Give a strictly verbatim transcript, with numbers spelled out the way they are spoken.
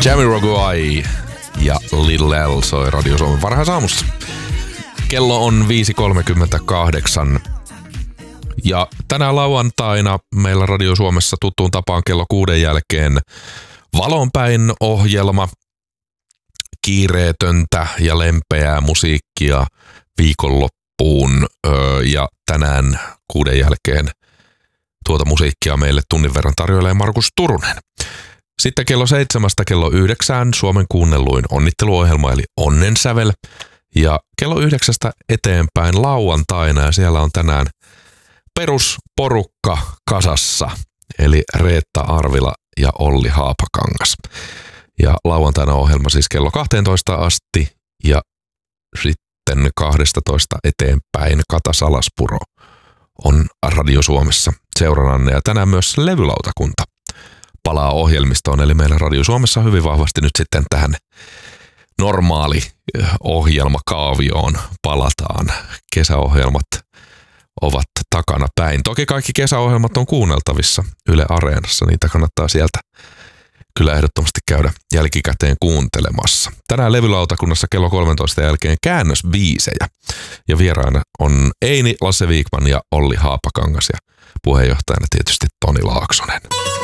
Jamiroquai ja Little L soi Radio Suomen varhaisaamussa. Kello on viisi kolmekymmentäkahdeksan ja tänään lauantaina meillä Radio Suomessa tuttuun tapaan kello kuuden jälkeen Valonpäin ohjelma. Kiireetöntä ja lempeää musiikkia viikonloppuun ja tänään kuuden jälkeen tuota musiikkia meille tunnin verran tarjoilee Markus Turunen. Sitten kello seitsemästä kello yhdeksään Suomen kuunnelluin onnitteluohjelma eli Onnensävel. Ja kello yhdeksästä eteenpäin lauantaina ja siellä on tänään perusporukka kasassa. Eli Reetta Arvila ja Olli Haapakangas. Ja lauantaina ohjelma siis kello kahteentoista asti ja sitten kahdestatoista eteenpäin Kata Salaspuro on Radio Suomessa seurannanne ja tänään myös levylautakunta palaa ohjelmistoon, eli meillä Radio Suomessa hyvin vahvasti nyt sitten tähän normaali ohjelmakaavioon palataan. Kesäohjelmat ovat takana päin. Toki kaikki kesäohjelmat on kuunneltavissa Yle Areenassa, niitä kannattaa sieltä kyllä ehdottomasti käydä jälkikäteen kuuntelemassa. Tänään levylautakunnassa kello kolmentoista jälkeen käännösbiisejä. Ja vieraana on Eini, Lasse Viikman ja Olli Haapakangas ja puheenjohtajana tietysti Toni Laaksonen.